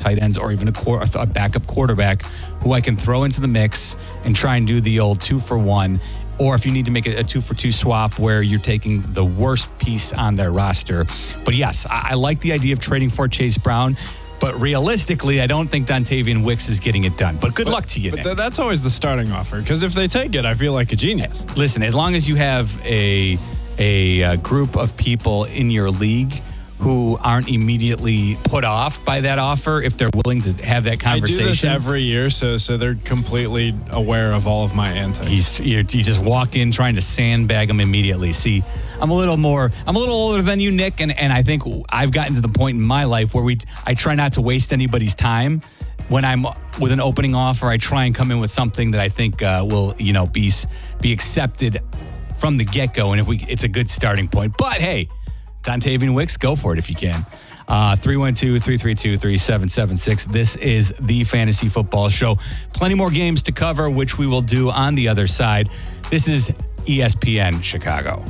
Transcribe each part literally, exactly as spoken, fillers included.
tight ends or even a, core, a backup quarterback who I can throw into the mix and try and do the old two for one. Or if you need to make a, a two for two swap where you're taking the worst piece on their roster. But yes, I, I like the idea of trading for Chase Brown. But realistically, I don't think Dontavian Wicks is getting it done. But good but, luck to you, But Nick. th- that's always the starting offer. Because if they take it, I feel like a genius. Listen, as long as you have a, a, a group of people in your league who aren't immediately put off by that offer, if they're willing to have that conversation. I do this every year, so so they're completely aware of all of my antics. You, you just walk in trying to sandbag them immediately. See, I'm a little more, I'm a little older than you, Nick, and, and I think I've gotten to the point in my life where we, I try not to waste anybody's time. When I'm with an opening offer, I try and come in with something that I think uh, will, you know, be be accepted from the get-go, and if we, it's a good starting point. But hey, Dontavian Wicks, go for it if you can. Uh, three one two, three three two, three seven seven six. This is the Fantasy Football Show. Plenty more games to cover, which we will do on the other side. This is E S P N Chicago.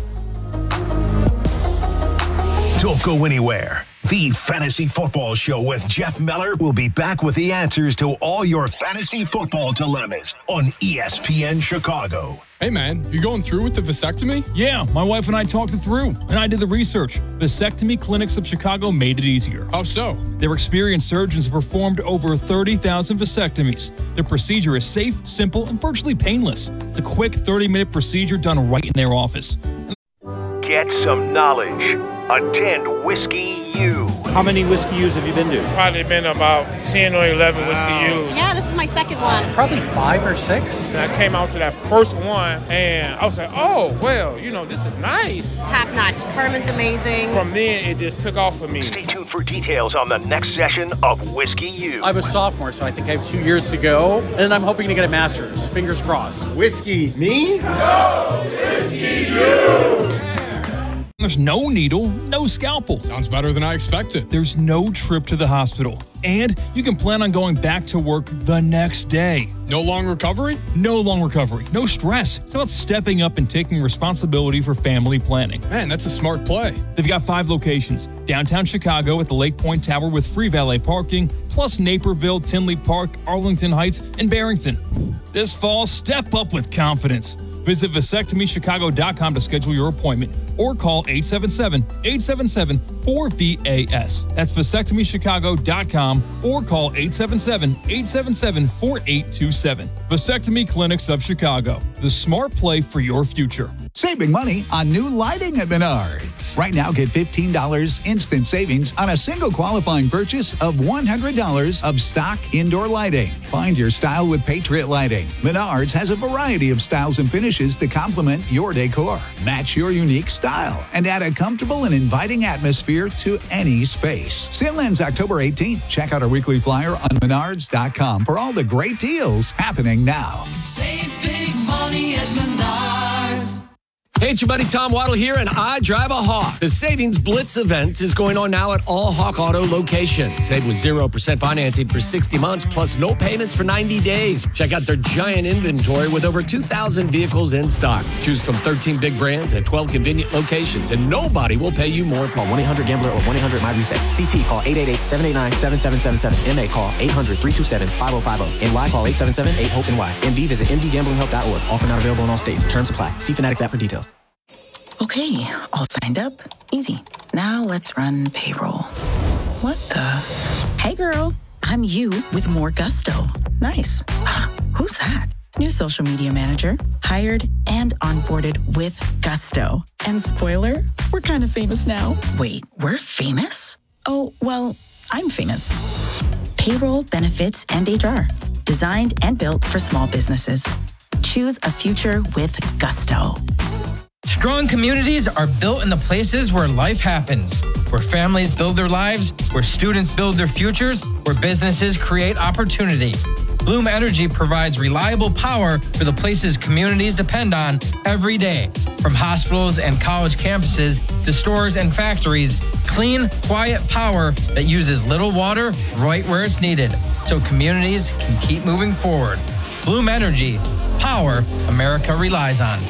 Don't go anywhere. The Fantasy Football Show with Jeff Meller will be back with the answers to all your fantasy football dilemmas on E S P N Chicago. Hey, man, you going through with the vasectomy? Yeah, my wife and I talked it through, and I did the research. Vasectomy Clinics of Chicago made it easier. How so? Their experienced surgeons have performed over thirty thousand vasectomies. Their procedure is safe, simple, and virtually painless. It's a quick thirty-minute procedure done right in their office. Get some knowledge. Attend Whiskey U. How many Whiskey U's have you been to? Probably been about ten or eleven Whiskey U's. Yeah, this is my second one. Probably five or six. And I came out to that first one, and I was like, oh, well, you know, this is nice. Top notch. Herman's amazing. From then, it just took off for me. Stay tuned for details on the next session of Whiskey U. I'm a sophomore, so I think I have two years to go, and I'm hoping to get a master's. Fingers crossed. Whiskey, me? No, Whiskey you! There's no needle, no scalpel. Sounds better than I expected. There's no trip to the hospital. And you can plan on going back to work the next day. No long recovery? No long recovery. No stress. It's about stepping up and taking responsibility for family planning. Man, that's a smart play. They've got five locations. Downtown Chicago at the Lake Point Tower with free valet parking, plus Naperville, Tinley Park, Arlington Heights, and Barrington. This fall, step up with confidence. Visit vasectomy chicago dot com to schedule your appointment or call eight seven seven, eight seven seven, four V A S. That's vasectomy chicago dot com or call eight seven seven, eight seven seven, four eight two seven. Vasectomy Clinics of Chicago, the smart play for your future. Saving money on new lighting at Menards. Right now, get fifteen dollars instant savings on a single qualifying purchase of one hundred dollars of stock indoor lighting. Find your style with Patriot Lighting. Menards has a variety of styles and finishes to complement your decor. Match your unique style and add a comfortable and inviting atmosphere to any space. Sale ends October eighteenth. Check out our weekly flyer on menards dot com for all the great deals happening now. Save big money at Menards. Hey, it's your buddy Tom Waddle here, and I drive a Hawk. The Savings Blitz event is going on now at all Hawk Auto locations. Save with zero percent financing for sixty months, plus no payments for ninety days. Check out their giant inventory with over two thousand vehicles in stock. Choose from thirteen big brands at twelve convenient locations, and nobody will pay you more. Call one eight hundred gambler or one eight hundred my reset. C T call eight eight eight, seven eight nine, seven seven seven seven. M A call eight hundred, three two seven, five oh five oh. N Y call eight seven seven, eight hope N Y. M D visit m d gambling help dot org. Offer not available in all states. Terms apply. See Fanatic app for details. Okay, all signed up. Easy. Now let's run payroll. What the? Hey girl, I'm you with more gusto. Nice. Who's that? New social media manager, hired and onboarded with gusto. And spoiler, we're kind of famous now. Wait, we're famous? Oh, well, I'm famous. Payroll, benefits, and H R. Designed and built for small businesses. Choose a future with gusto. Strong communities are built in the places where life happens, where families build their lives, where students build their futures, where businesses create opportunity. Bloom Energy provides reliable power for the places communities depend on every day. From hospitals and college campuses to stores and factories, clean, quiet power that uses little water right where it's needed, so communities can keep moving forward. Bloom Energy, power America relies on.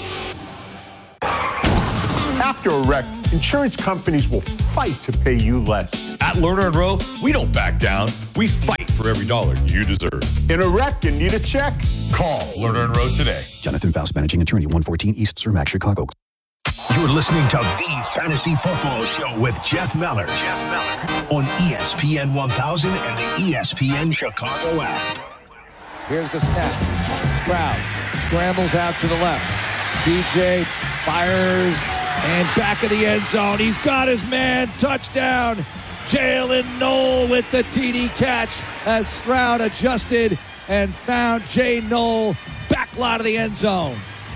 After a wreck, insurance companies will fight to pay you less. At Lerner and Rowe, we don't back down. We fight for every dollar you deserve. In a wreck and need a check? Call Lerner and Rowe today. Jonathan Faust, Managing Attorney, one fourteen East Cermak, Chicago. You're listening to The Fantasy Football Show with Jeff Meller. Jeff Meller on E S P N one thousand and the E S P N Chicago app. Here's the snap. Stroud scrambles out to the left. C J fires and back of the end zone. He's got his man. Touchdown. Jalen Noel with the T D catch as Stroud adjusted and found Jay Noel back lot of the end zone.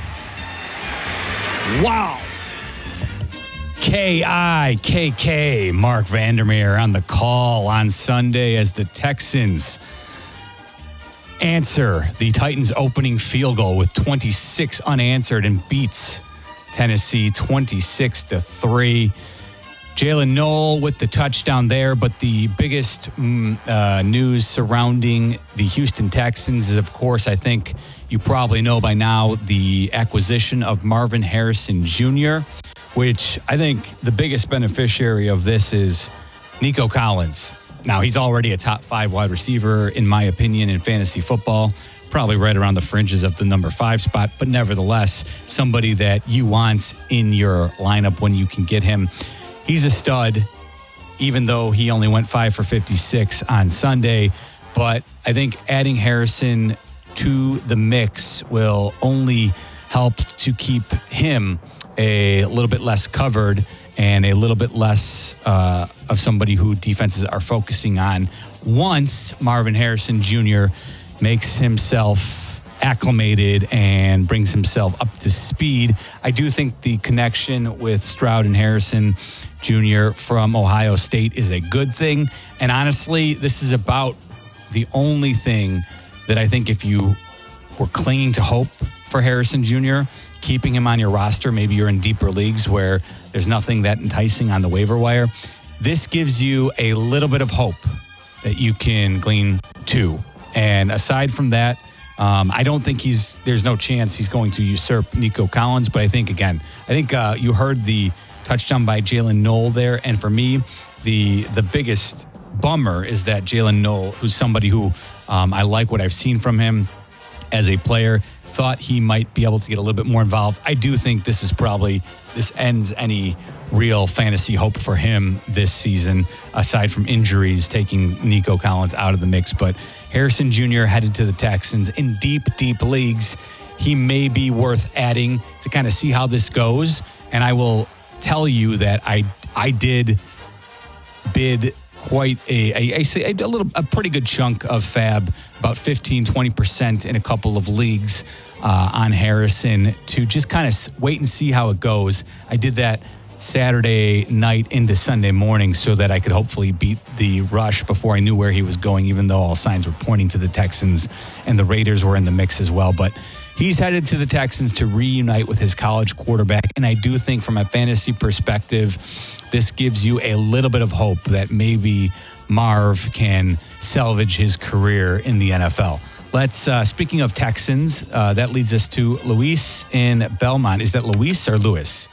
Wow. K I K K, Mark Vandermeer on the call on Sunday as the Texans answer the Titans' opening field goal with twenty-six unanswered and beats Tennessee twenty-six to three. Jalen Noel with the touchdown there, but the biggest mm, uh, news surrounding the Houston Texans is, of course, I think you probably know by now, the acquisition of Marvin Harrison Junior, which I think the biggest beneficiary of this is Nico Collins. Now, he's already a top five wide receiver, in my opinion, in fantasy football, probably right around the fringes of the number five spot, but nevertheless, somebody that you want in your lineup when you can get him. He's a stud, even though he only went five for fifty-six on Sunday. But I think adding Harrison to the mix will only help to keep him a little bit less covered and a little bit less uh, of somebody who defenses are focusing on once Marvin Harrison Junior makes himself acclimated and brings himself up to speed. I do think the connection with Stroud and Harrison Junior from Ohio State is a good thing. And honestly, this is about the only thing that I think if you were clinging to hope for Harrison Junior, keeping him on your roster, maybe you're in deeper leagues where there's nothing that enticing on the waiver wire, this gives you a little bit of hope that you can glean to. And aside from that, um, I don't think he's, there's no chance he's going to usurp Nico Collins. But I think, again, I think uh, you heard the touchdown by Jalen Noel there. And for me, the the biggest bummer is that Jalen Noel, who's somebody who um, I like what I've seen from him as a player, thought he might be able to get a little bit more involved. I do think this is probably, this ends any real fantasy hope for him this season, aside from injuries taking Nico Collins out of the mix. But Harrison Junior headed to the Texans in deep, deep leagues. He may be worth adding to kind of see how this goes. And I will tell you that I I did bid quite a, a, a, a little, a pretty good chunk of fab, about fifteen, twenty percent in a couple of leagues uh, on Harrison to just kind of wait and see how it goes. I did that Saturday night into Sunday morning so that I could hopefully beat the rush before I knew where he was going, even though all signs were pointing to the Texans and the Raiders were in the mix as well. But he's headed to the Texans to reunite with his college quarterback. And I do think from a fantasy perspective, this gives you a little bit of hope that maybe Marv can salvage his career in the N F L. Let's, uh, speaking of Texans, uh, that leads us to Luis in Belmont. Is that Luis or Lewis?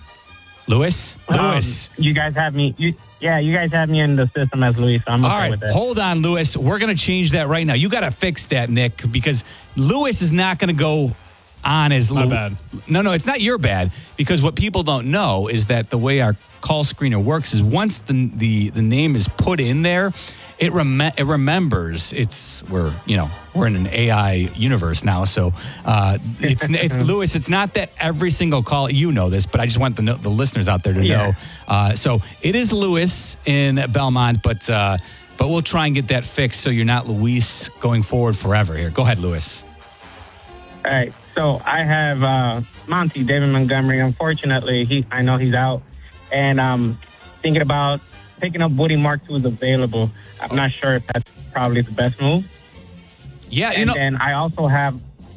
Lewis? Lewis. Um, you guys have me. You, yeah, you guys have me in the system as Luis. So I'm okay All right, with that. Hold on, Lewis. We're going to change that right now. You got to fix that, Nick, because Lewis is not going to go on as My Lu- bad. No, no, it's not your bad, because what people don't know is that the way our call screener works is once the the, the name is put in there, it rem- it remembers. It's we're you know we're in an A I universe now, so uh, it's it's Lewis. It's not that every single call, you know this, but I just want the the listeners out there to Yeah. know. Uh, so it is Lewis in Belmont, but uh, but we'll try and get that fixed so you're not Luis going forward forever. Here, go ahead, Lewis. All right. So I have uh, Monty, David Montgomery. Unfortunately, he I know he's out. And um, thinking about picking up Woody Marks, who's available. I'm not sure if that's probably the best move. Yeah, you and know. then I also have.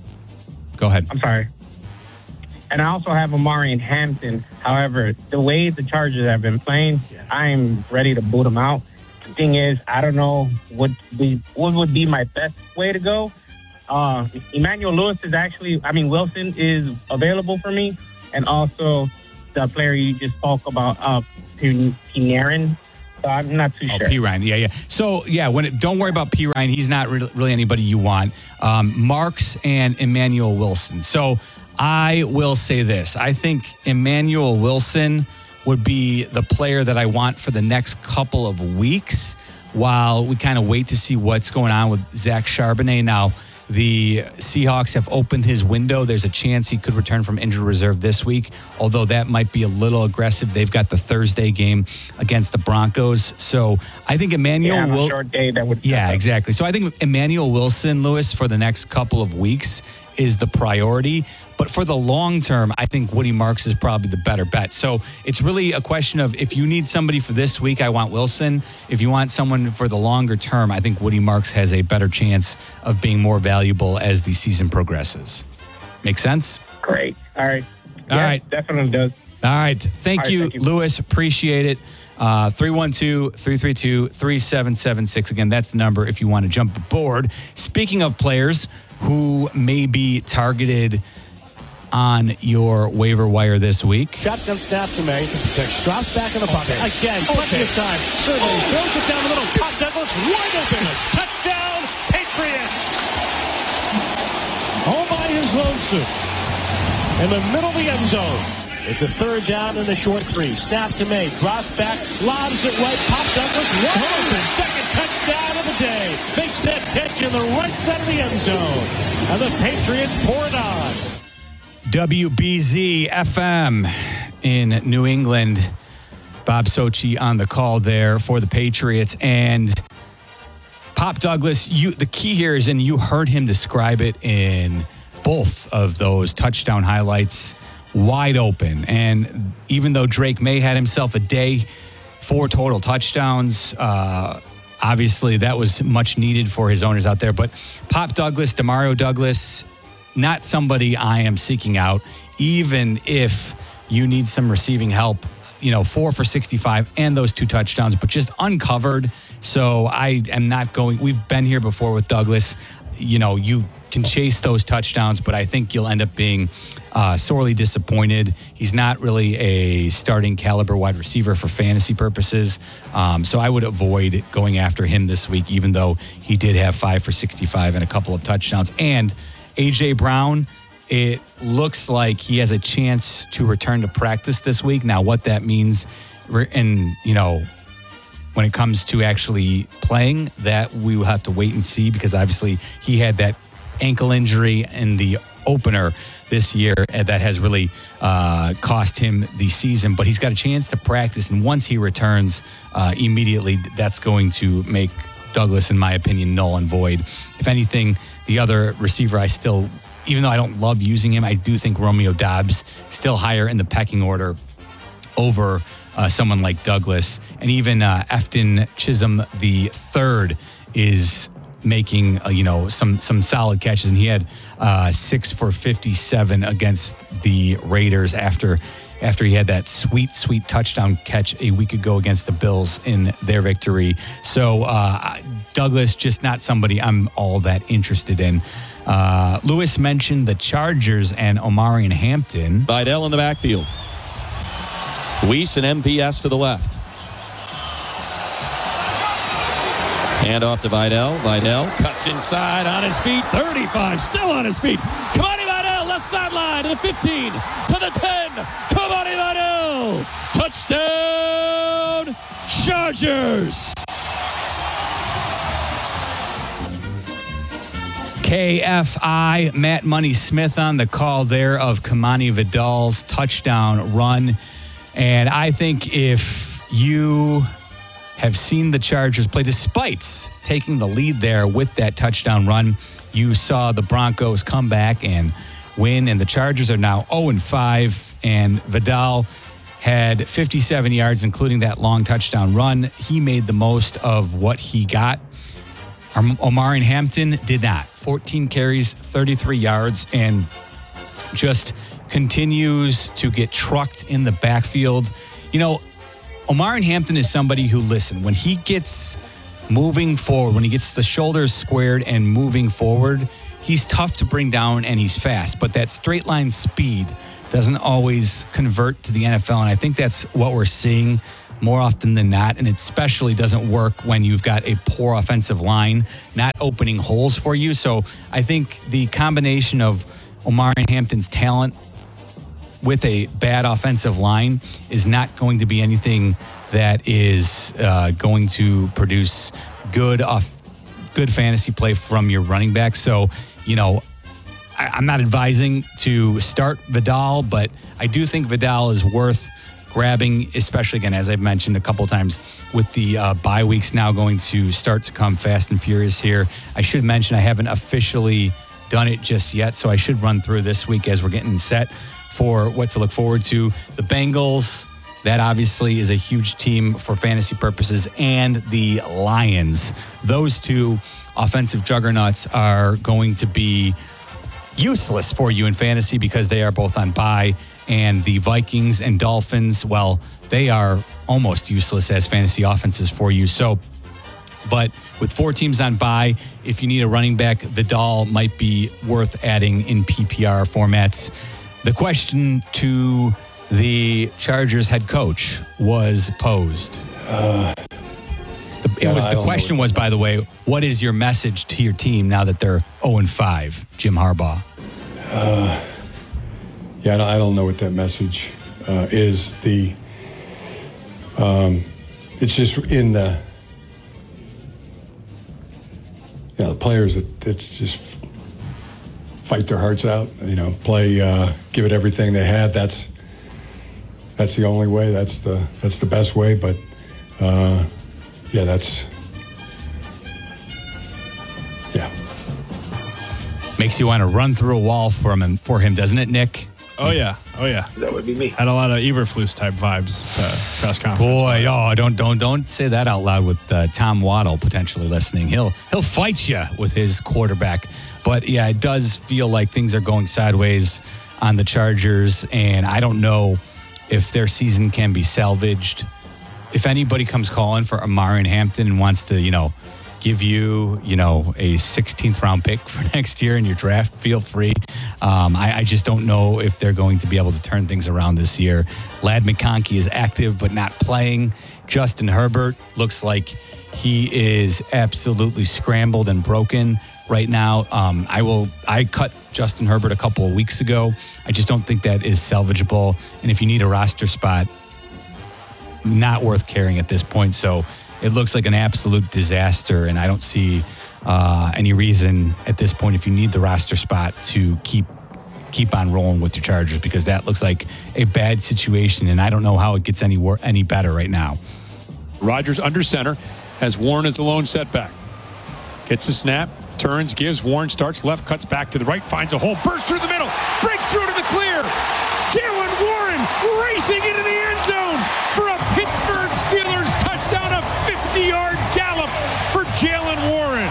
Go ahead. I'm sorry. And I also have Amari in Hampton. However, the way the Chargers have been playing, I'm ready to boot them out. The thing is, I don't know what be what would be my best way to go. Uh, Emmanuel Lewis is actually, I mean, Wilson is available for me, and also the player you just spoke about, uh, Pinarin. So I'm not too Oh, sure. P. Ryan. Yeah, yeah. So, yeah, when it, don't worry about P. Ryan. He's not really, really anybody you want. Um, Marks and Emmanuel Wilson. So I will say this. I think Emmanuel Wilson would be the player that I want for the next couple of weeks while we kind of wait to see what's going on with Zach Charbonnet. Now, the Seahawks have opened his window. There's a chance he could return from injured reserve this week, although that might be a little aggressive. They've got the Thursday game against the Broncos. So I think Emmanuel Yeah, will. a short day that would. Yeah, exactly. So I think Emmanuel Wilson, Lewis, for the next couple of weeks is the priority. But for the long term, I think Woody Marks is probably the better bet. So it's really a question of if you need somebody for this week, I want Wilson. If you want someone for the longer term, I think Woody Marks has a better chance of being more valuable as the season progresses. Make sense? Great. All right. All Yeah, right. Definitely does. All right. Thank, All right, you, thank you. Lewis. Appreciate it. Uh, three one two, three three two, three seven seven six. Again, that's the number if you want to jump aboard. Speaking of players who may be targeted on your waiver wire this week. Shotgun snap to May. Drops back in the pocket. Again, plenty of time. Surveys, throws it down the middle. Pop Douglas, wide open. Touchdown, Patriots. All by his lonesome. In the middle of the end zone. It's a third down and a short three. Snap to May. Drops back. Lobs it right. Pop Douglas, wide open. Second touchdown of the day. Makes that catch in the right side of the end zone. And the Patriots pour it on. W B Z F M in New England. Bob Sochi on the call there for the Patriots. And Pop Douglas, you the key here is, and you heard him describe it in both of those touchdown highlights, wide open. And even though Drake May had himself a day, four total touchdowns, uh, obviously that was much needed for his owners out there. But Pop Douglas, Demario Douglas, not somebody I am seeking out, even if you need some receiving help. You know, four for sixty-five and those two touchdowns, but just uncovered. So I am not going. We've been here before with Douglas. You know, you can chase those touchdowns, but I think you'll end up being uh, sorely disappointed. He's not really a starting caliber wide receiver for fantasy purposes. Um, so I would avoid going after him this week, even though he did have five for sixty-five and a couple of touchdowns. And A J Brown, it looks like he has a chance to return to practice this week. Now, what that means, and you know, when it comes to actually playing, that we will have to wait and see, because obviously he had that ankle injury in the opener this year that has really uh, cost him the season. But he's got a chance to practice, and once he returns uh, immediately, that's going to make Douglas, in my opinion, null and void. If anything, the other receiver I still, even though I don't love using him, I do think Romeo Doubs still higher in the pecking order over uh, someone like Douglas. And even uh, Efton Chisholm the third is making uh, you know some some solid catches, and he had uh, six for fifty-seven against the Raiders after after he had that sweet sweet touchdown catch a week ago against the Bills in their victory. So uh, Douglas, just not somebody I'm all that interested in. Uh, Lewis mentioned the Chargers and Omarion Hampton. Vidal in the backfield. Weiss and M V S to the left. Hand off to Vidal. Vidal cuts inside on his feet. thirty-five, still on his feet. Kamani Vidal, left sideline to the fifteen, to the ten. Kamani Vidal, touchdown, Chargers. K F I, Matt Money Smith on the call there of Kamani Vidal's touchdown run. And I think if you have seen the Chargers play, despite taking the lead there with that touchdown run, you saw the Broncos come back and win, and the Chargers are now oh and five, and Vidal had fifty-seven yards, including that long touchdown run. He made the most of what he got. Omarion Hampton did not. fourteen carries, thirty-three yards, and just continues to get trucked in the backfield. You know, Omarion Hampton is somebody who, listen, when he gets moving forward, when he gets the shoulders squared and moving forward, he's tough to bring down and he's fast. But that straight line speed doesn't always convert to the N F L, and I think that's what we're seeing more often than not, and it especially doesn't work when you've got a poor offensive line not opening holes for you. So I think the combination of Omarion Hampton's talent with a bad offensive line is not going to be anything that is uh, going to produce good off, good fantasy play from your running back. So, you know, I, I'm not advising to start Vidal, but I do think Vidal is worth grabbing, especially, again, as I've mentioned a couple of times, with the uh, bye weeks now going to start to come fast and furious here. I should mention I haven't officially done it just yet, so I should run through this week as we're getting set for what to look forward to. The Bengals, that obviously is a huge team for fantasy purposes, and the Lions. Those two offensive juggernauts are going to be useless for you in fantasy because they are both on bye. And the Vikings and Dolphins, well, they are almost useless as fantasy offenses for you. So, but with four teams on bye, if you need a running back, Vidal might be worth adding in P P R formats. The question to the Chargers head coach was posed. Uh, the, it was the question was, by the way, what is your message to your team now that they're oh and five, Jim Harbaugh? Uh, yeah, I don't, I don't know what that message uh, is. The um, it's just in the you know, the players that, that just fight their hearts out. You know, play, uh, give it everything they have. That's that's the only way. That's the that's the best way. But uh, yeah, that's yeah. Makes you want to run through a wall for him, for him, doesn't it, Nick? Oh yeah, oh yeah. That would be me. Had a lot of Eberflus type vibes. Uh, press conference. Boy, oh, don't don't don't say that out loud with uh, Tom Waddle potentially listening. He'll he'll fight you with his quarterback. But yeah, it does feel like things are going sideways on the Chargers, and I don't know if their season can be salvaged. If anybody comes calling for Omarion Hampton and wants to, you know, give you, you know, a sixteenth round pick for next year in your draft, feel free. Um, I, I just don't know if they're going to be able to turn things around this year. Ladd McConkey is active but not playing. Justin Herbert looks like he is absolutely scrambled and broken right now. Um, I will. I cut Justin Herbert a couple of weeks ago. I just don't think that is salvageable. And if you need a roster spot, not worth carrying at this point. So it looks like an absolute disaster, and I don't see uh, any reason at this point, if you need the roster spot, to keep keep on rolling with your Chargers, because that looks like a bad situation, and I don't know how it gets any wor- any better right now. Rodgers under center has Warren as a lone setback. Gets a snap, turns, gives, Warren starts left, cuts back to the right, finds a hole, bursts through the middle, breaks through to the clear. Jaylen Warren racing into the end zone for a Pittsburgh Steelers touchdown, a fifty-yard gallop for Jaylen Warren.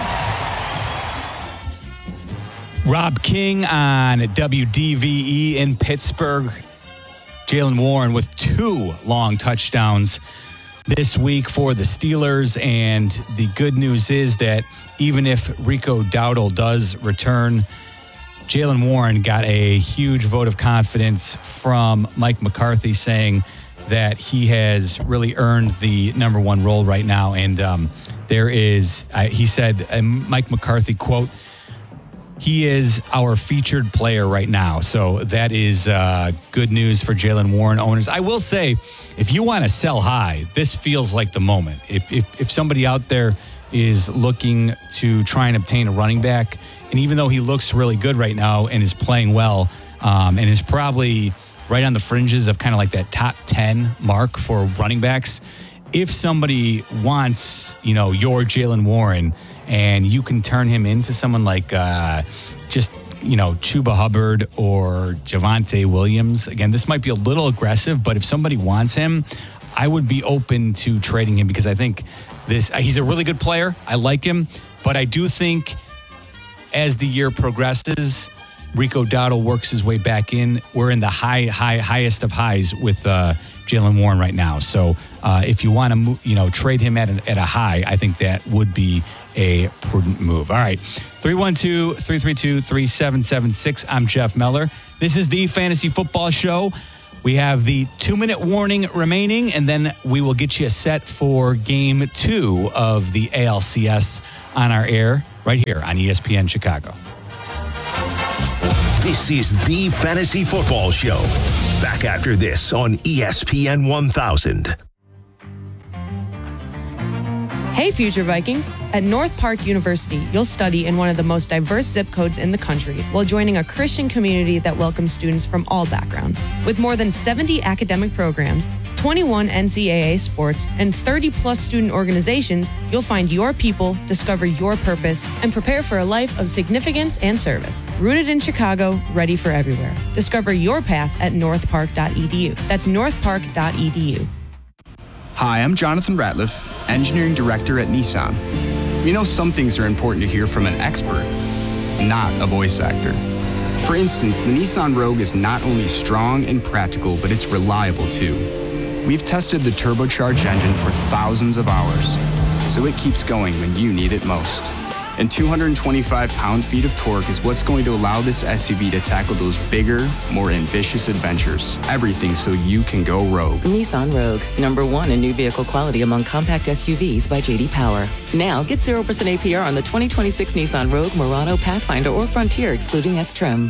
Rob King on W D V E in Pittsburgh. Jaylen Warren with two long touchdowns this week for the Steelers. And the good news is that even if Rico Dowdle does return, Jaylen Warren got a huge vote of confidence from Mike McCarthy, saying that he has really earned the number one role right now. And um, there is, I, he said, uh, Mike McCarthy, quote, he is our featured player right now. So that is uh, good news for Jaylen Warren owners. I will say, if you want to sell high, this feels like the moment. If, if if somebody out there is looking to try and obtain a running back, and even though he looks really good right now and is playing well, um, and is probably right on the fringes of kind of like that top ten mark for running backs, if somebody wants, you know, your Jaylen Warren, and you can turn him into someone like uh, just, you know, Chuba Hubbard or Javonte Williams. Again, this might be a little aggressive, but if somebody wants him, I would be open to trading him, because I think this he's a really good player. I like him, but I do think as the year progresses, Rico Dowdle works his way back in. We're in the high, high, highest of highs with uh, Jaylen Warren right now. So uh, if you want to, you know, trade him at a, at a high, I think that would be a prudent move. All right, three one two, three three two, three seven seven six. I'm Jeff Meller. This is the Fantasy Football Show. We have the two-minute warning remaining, and then we will get you set for game two of the A L C S on our air right here on E S P N Chicago. This is the Fantasy Football Show. Back after this on E S P N one thousand. Hey, future Vikings. At North Park University, you'll study in one of the most diverse zip codes in the country while joining a Christian community that welcomes students from all backgrounds. With more than seventy academic programs, twenty-one N C double A sports, and thirty plus student organizations, you'll find your people, discover your purpose, and prepare for a life of significance and service. Rooted in Chicago, ready for everywhere. Discover your path at north park dot e d u. That's north park dot e d u. Hi, I'm Jonathan Ratliff, Engineering Director at Nissan. You know, some things are important to hear from an expert, not a voice actor. For instance, the Nissan Rogue is not only strong and practical, but it's reliable too. We've tested the turbocharged engine for thousands of hours, so it keeps going when you need it most. And two hundred twenty-five pound-feet of torque is what's going to allow this S U V to tackle those bigger, more ambitious adventures. Everything so you can go rogue. Nissan Rogue, number one in new vehicle quality among compact S U Vs by J D Power. Now get zero percent A P R on the twenty twenty-six Nissan Rogue, Murano, Pathfinder, or Frontier, excluding S-Trim.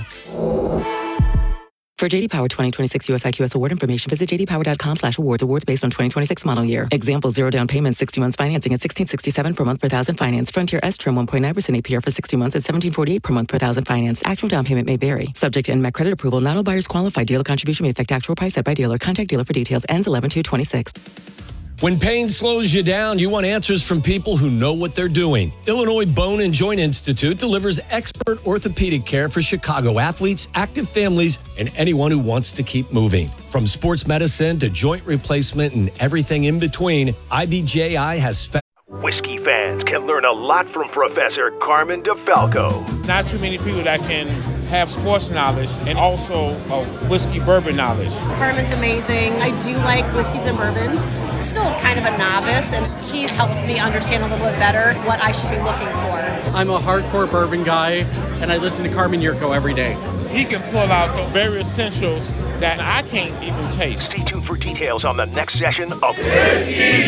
For J D Power twenty twenty-six U S I Q S award information, visit j d power dot com slash awards. Awards based on twenty twenty-six model year. Example, zero down payment, sixty months financing at sixteen sixty-seven per month per thousand finance. Frontier S-Trim one point nine percent A P R for sixty months at seventeen forty-eight per month per thousand finance. Actual down payment may vary. Subject to N M A C credit approval. Not all buyers qualify. Dealer contribution may affect actual price set by dealer. Contact dealer for details. Ends eleven two twenty-six. When pain slows you down, you want answers from people who know what they're doing. Illinois Bone and Joint Institute delivers expert orthopedic care for Chicago athletes, active families, and anyone who wants to keep moving. From sports medicine to joint replacement and everything in between, I B J I has spe- Whiskey fans can learn a lot from Professor Carmen DeFalco. Not too many people that can have sports knowledge and also a whiskey bourbon knowledge. Carmen's amazing. I do like whiskeys and bourbons. Still kind of a novice, and he helps me understand a little bit better what I should be looking for. I'm a hardcore bourbon guy, and I listen to Carmen Yurko every day. He can pull out the very essentials that I can't even taste. Stay tuned for details on the next session of Whiskey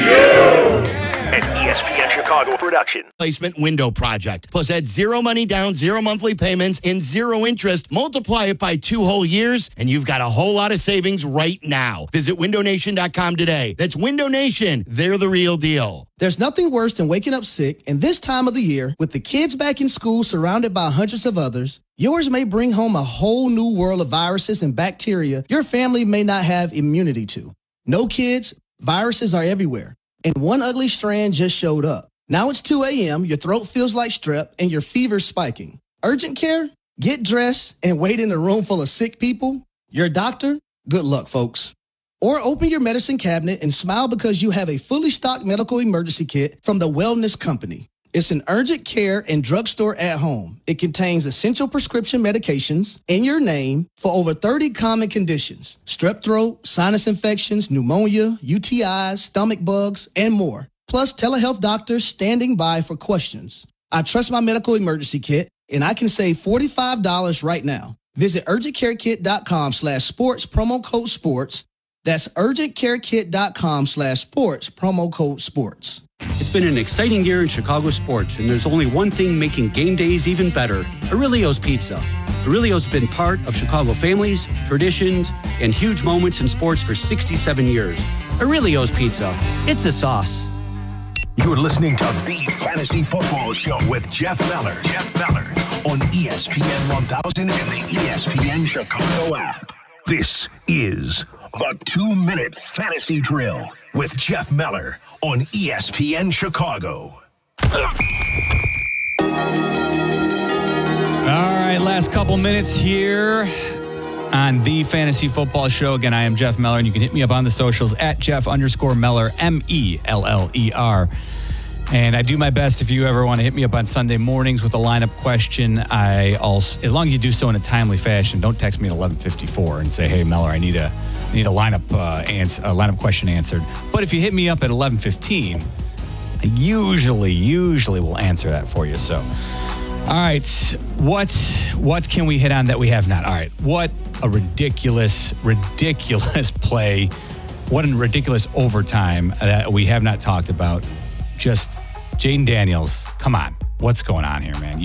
U, an E S P N Chicago production. Placement window project. Plus, add zero money down, zero monthly payments, and zero interest. Multiply it by two whole years, and you've got a whole lot of savings right now. Visit window nation dot com today. That's Window Nation. They're the real deal. There's nothing worse than waking up sick, and this time of the year, with the kids back in school surrounded by hundreds of others, yours may bring home a whole new world of viruses and bacteria your family may not have immunity to. No, kids, viruses are everywhere, and one ugly strand just showed up. Now it's two a.m., your throat feels like strep, and your fever's spiking. Urgent care? Get dressed and wait in a room full of sick people? Your doctor? Good luck, folks. Or open your medicine cabinet and smile because you have a fully stocked medical emergency kit from the Wellness Company. It's an urgent care and drugstore at home. It contains essential prescription medications in your name for over thirty common conditions: strep throat, sinus infections, pneumonia, U T Is, stomach bugs, and more. Plus telehealth doctors standing by for questions. I trust my medical emergency kit, and I can save forty-five dollars right now. Visit urgentcarekit.com slash sports, promo code sports. That's urgentcarekit.com slash sports, promo code sports. It's been an exciting year in Chicago sports, and there's only one thing making game days even better: Aurelio's Pizza. Aurelio's been part of Chicago families, traditions, and huge moments in sports for sixty-seven years. Aurelio's Pizza. It's a sauce. You're listening to the Fantasy Football Show with Jeff Meller. Jeff Meller on E S P N one thousand and the E S P N Chicago app. This is the two-minute fantasy drill with Jeff Meller on E S P N Chicago. All right, last couple minutes here on the Fantasy Football Show. Again, I am Jeff Meller, and you can hit me up on the socials at Jeff underscore Meller, M E L L E R. And I do my best if you ever want to hit me up on Sunday mornings with a lineup question. I also, as long as you do so in a timely fashion, don't text me at eleven fifty-four and say, "Hey, Meller, I need a I need a lineup uh, answer, a lineup question answered." But if you hit me up at eleven fifteen, I usually usually will answer that for you. So All right, what what can we hit on that we have not? All right, what a ridiculous, ridiculous play. What a ridiculous overtime that we have not talked about. Just Jaden Daniels, come on. What's going on here, man?